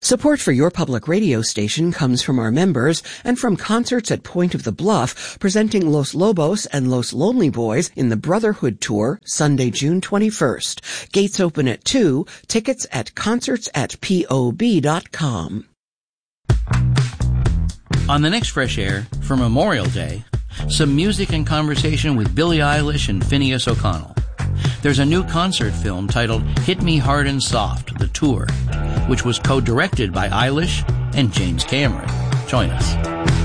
Support for your public radio station comes from our members and from concerts at Point of the Bluff, presenting Los Lobos and Los Lonely Boys in the Brotherhood Tour, Sunday, June 21st. Gates open at 2, tickets at concerts@pob.com. On the next Fresh Air, for Memorial Day, some music and conversation with Billie Eilish and Phineas O'Connell. There's a new concert film titled Hit Me Hard and Soft, The Tour, which was co-directed by Eilish and James Cameron. Join us.